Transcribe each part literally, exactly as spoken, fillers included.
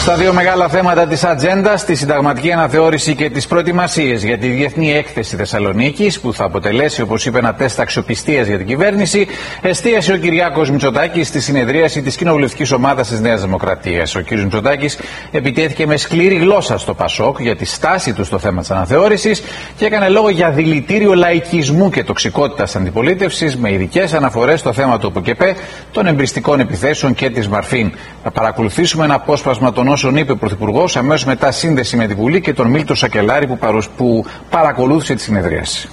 Στα δύο μεγάλα θέματα της ατζέντας, τη συνταγματική αναθεώρηση και τις προετοιμασίες για τη Διεθνή Έκθεση Θεσσαλονίκης, που θα αποτελέσει, όπως είπε, ένα τεστ αξιοπιστίας για την κυβέρνηση, εστίασε ο Κυριάκος Μητσοτάκης στη συνεδρίαση της κοινοβουλευτικής ομάδας της Νέας Δημοκρατίας. Ο κ. Μητσοτάκης επιτέθηκε με σκληρή γλώσσα στο Πασόκ για τη στάση του στο θέμα της αναθεώρησης και έκανε λόγο για δηλητήριο λαϊκισμού και τοξικότητας αντιπολίτευσης, με ειδικές αναφορές στο θέμα του ΟΠΚΕΠΕ, των εμπριστικών επιθέσεων και της Μαρφίν. Θα παρακολουθήσουμε ένα απόσπασμα των όσων είπε ο Πρωθυπουργός, αμέσως μετά σύνδεση με τη Βουλή και τον Μίλτο Σακελάρη που, παρουσ... που παρακολούθησε τη συνεδρίαση.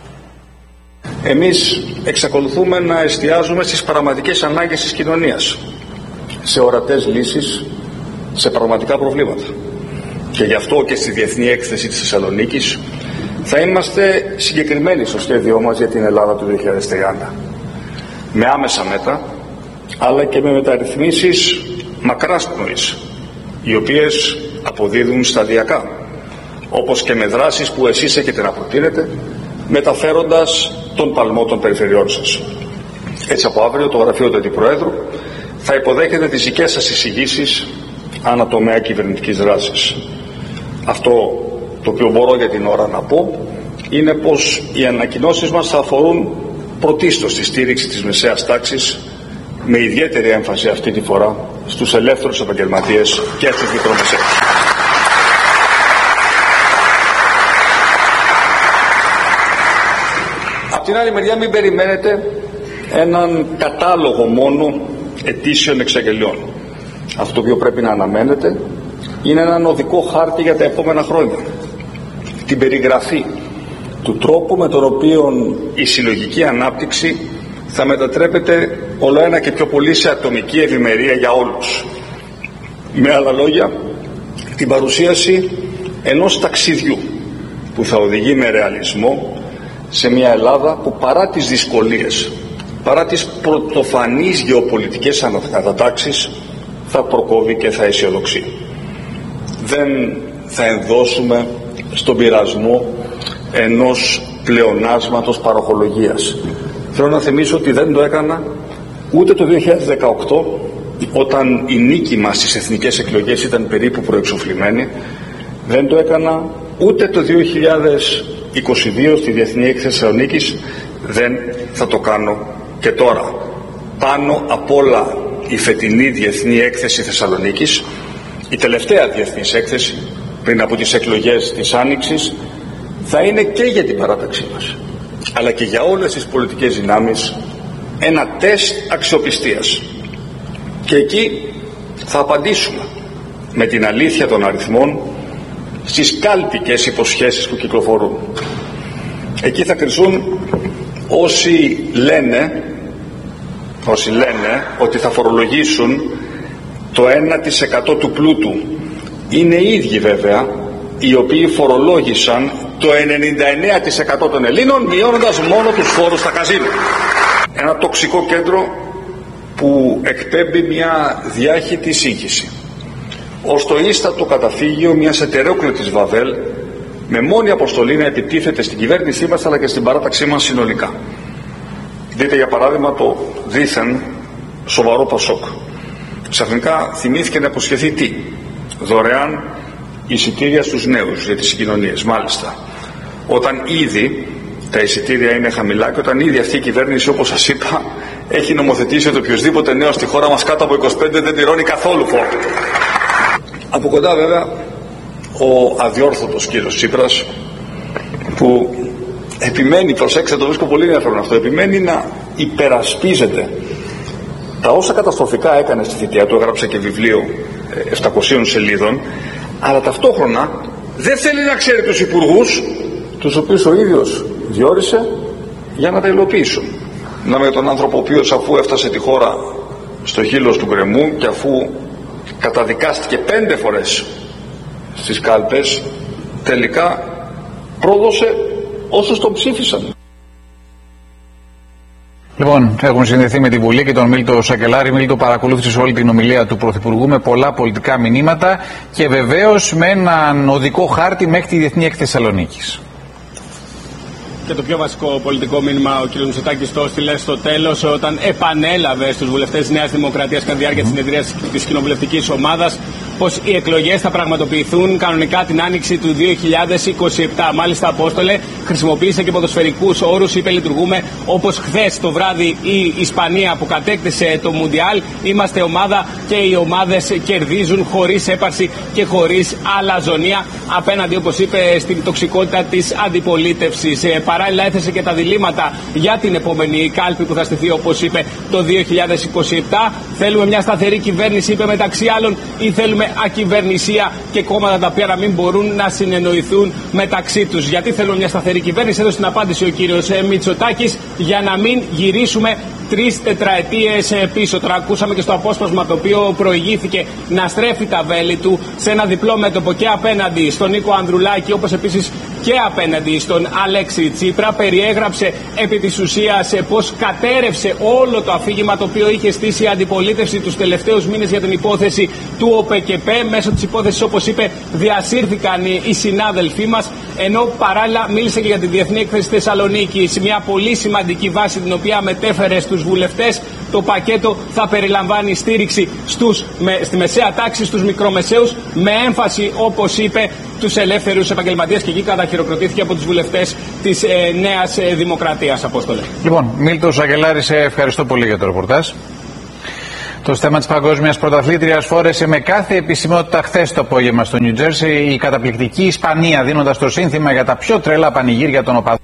Εμείς εξακολουθούμε να εστιάζουμε στις πραγματικές ανάγκες της κοινωνίας, σε ορατές λύσεις, σε πραγματικά προβλήματα. Και γι' αυτό και στη Διεθνή Έκθεση της Θεσσαλονίκης θα είμαστε συγκεκριμένοι στο σχέδιό μας για την Ελλάδα του δύο χιλιάδες τριάντα. Με άμεσα μέτρα, αλλά και με μεταρρυθμίσεις μακράς πνοής, οι οποίες αποδίδουν σταδιακά, όπως και με δράσεις που εσείς έχετε να προτείνετε, μεταφέροντας τον παλμό των περιφερειών σας. Έτσι από αύριο το γραφείο του Αντιπροέδρου θα υποδέχεται τις δικές σας εισηγήσεις ανά τομέα κυβερνητικής δράσης. Αυτό το οποίο μπορώ για την ώρα να πω είναι πως οι ανακοινώσεις μας θα αφορούν πρωτίστως τη στήριξη της μεσαίας τάξης, με ιδιαίτερη έμφαση αυτή τη φορά στους ελεύθερους επαγγελματίες και στις μικρομεσαίες. Απ' την άλλη μεριά μην περιμένετε έναν κατάλογο μόνο ετήσιων εξαγγελιών. Αυτό το οποίο πρέπει να αναμένετε είναι έναν οδικό χάρτη για τα επόμενα χρόνια. Την περιγραφή του τρόπου με τον οποίο η συλλογική ανάπτυξη θα μετατρέπεται όλο ένα και πιο πολύ σε ατομική ευημερία για όλους. Με άλλα λόγια, την παρουσίαση ενός ταξιδιού που θα οδηγεί με ρεαλισμό σε μια Ελλάδα που παρά τις δυσκολίες, παρά τις πρωτοφανείς γεωπολιτικές ανατάξεις, θα προκόβει και θα αισιοδοξεί. Δεν θα ενδώσουμε στον πειρασμό ενός πλεονάσματος παροχολογίας. Θέλω να θυμίσω ότι δεν το έκανα ούτε το δύο χιλιάδες δεκαοκτώ, όταν η νίκη μας στις εθνικές εκλογές ήταν περίπου προεξοφλημένη. Δεν το έκανα ούτε το δύο χιλιάδες είκοσι δύο στη Διεθνή Έκθεση Θεσσαλονίκης. Δεν θα το κάνω και τώρα. Πάνω απ' όλα η φετινή Διεθνή Έκθεση Θεσσαλονίκης, η τελευταία διεθνής έκθεση πριν από τις εκλογές της Άνοιξης, θα είναι και για την παράταξή μας, αλλά και για όλες τις πολιτικές δυνάμεις ένα τεστ αξιοπιστίας. Και εκεί θα απαντήσουμε με την αλήθεια των αριθμών στις κάλπικες υποσχέσεις που κυκλοφορούν. Εκεί θα κρυθούν όσοι λένε, όσοι λένε ότι θα φορολογήσουν το ένα τοις εκατό του πλούτου. Είναι οι ίδιοι βέβαια οι οποίοι φορολόγησαν το ενενήντα εννέα τοις εκατό των Ελλήνων, μειώνοντας μόνο τους φόρους στα καζίνο. Ένα τοξικό κέντρο που εκπέμπει μια διάχυτη σύγχυση, ως το ίστατο καταφύγιο μιας ετερόκλητης Βαβέλ, με μόνη αποστολή να επιτίθεται στην κυβέρνησή μας αλλά και στην παράταξή μας συνολικά. Δείτε για παράδειγμα το δήθεν σοβαρό Πασόκ. Ξαφνικά θυμήθηκε να υποσχεθεί τι? Δωρεάν εισιτήρια στους νέους για τις συγκοινωνίες. Μάλιστα, όταν ήδη τα εισιτήρια είναι χαμηλά και όταν ήδη αυτή η κυβέρνηση, όπως σας είπα, έχει νομοθετήσει ότι οποιοδήποτε νέος στη χώρα μας κάτω από είκοσι πέντε δεν πληρώνει καθόλου φόρο. Από κοντά βέβαια ο αδιόρθωτος κύριος Τσίπρας, που επιμένει, προσέξτε, το βρίσκω πολύ ενδιαφέρον αυτό, επιμένει να υπερασπίζεται τα όσα καταστροφικά έκανε στη θητεία του. Έγραψε και βιβλίο επτακοσίων σελίδων, αλλά ταυτόχρονα δεν θέλει να ξέρει τους υπουργούς τους οποίους ο ίδιος διόρισε για να τα υλοποιήσουν. Να με τον άνθρωπο ο οποίος, αφού έφτασε τη χώρα στο χείλος του γκρεμού και αφού καταδικάστηκε πέντε φορές στις κάλπες, τελικά πρόδωσε όσους τον ψήφισαν. Λοιπόν, έχουμε συνδεθεί με τη Βουλή και τον Μίλτο Σακελάρη. Μίλτο, παρακολούθησε όλη την ομιλία του Πρωθυπουργού με πολλά πολιτικά μηνύματα και βεβαίως με έναν οδικό χάρτη μέχρι τη Διεθνή Έκθεση Θεσσαλονίκης. Και το πιο βασικό πολιτικό μήνυμα ο κ. Μητσοτάκης το έστειλε στο τέλος, όταν επανέλαβε στους βουλευτές της Νέας Δημοκρατίας κατά τη διάρκεια της συνεδρίας της κοινοβουλευτικής ομάδας πως οι εκλογές θα πραγματοποιηθούν κανονικά την άνοιξη του δύο χιλιάδες είκοσι επτά. Μάλιστα, Απόστολε, χρησιμοποίησε και ποδοσφαιρικούς όρους, είπε λειτουργούμε όπως χθες το βράδυ η Ισπανία που κατέκτησε το Μουντιάλ. Είμαστε ομάδα και οι ομάδες κερδίζουν χωρίς έπαρση και χωρίς αλαζονία απέναντι, όπως είπε, στην τοξικότητα της αντιπολίτευσης. Ε, παράλληλα, έθεσε και τα διλήμματα για την επόμενη κάλπη που θα στηθεί, όπως είπε, το δύο χιλιάδες είκοσι επτά. Θέλουμε μια σταθερή κυβέρνηση, είπε, μεταξύ άλλων, ή θέλουμε ακυβερνησία και κόμματα τα οποία να μην μπορούν να συνεννοηθούν μεταξύ τους. Γιατί θέλουμε μια σταθερή κυβέρνηση, έδωσε την απάντηση ο κύριος Μητσοτάκης, για να μην γυρίσουμε τρεις τετραετίες πίσω. Τώρα ακούσαμε και στο απόσπασμα το οποίο προηγήθηκε να στρέφει τα βέλη του σε ένα διπλό μέτωπο και απέναντι στον Νίκο Ανδρουλάκη, όπως επίσης και απέναντι στον Αλέξη Τσίπρα. Περιέγραψε επί της ουσίας πως κατέρευσε όλο το αφήγημα το οποίο είχε στήσει η αντιπολίτευση τους τελευταίους μήνες για την υπόθεση του ΟΠΕΚΕΠΕ. Μέσω της υπόθεσης, όπως είπε, διασύρθηκαν οι συνάδελφοί μας, ενώ παράλληλα μίλησε και για τη Διεθνή Έκθεση Θεσσαλονίκης, μια πολύ σημαντική βάση την οποία μετέφερε στους βουλευτές. Το πακέτο θα περιλαμβάνει στήριξη στους, με, στη μεσαία τάξη, στους μικρομεσαίους, με έμφαση, όπως είπε, τους ελεύθερους επαγγελματίες, και εκεί καταχειροκροτήθηκε από τους βουλευτές της ε, Νέας ε, Δημοκρατίας. Απόστολε. Λοιπόν, Μίλτος Αγγελάρη, σε ευχαριστώ πολύ για το ρεπορτάζ. Το θέμα της παγκόσμιας πρωταθλήτριας φόρεσε με κάθε επισημότητα χθες το απόγευμα στο Νιου Τζέρσι η καταπληκτική Ισπανία, δίνοντας το σύνθημα για τα πιο τρελά πανηγύρια των οπαδών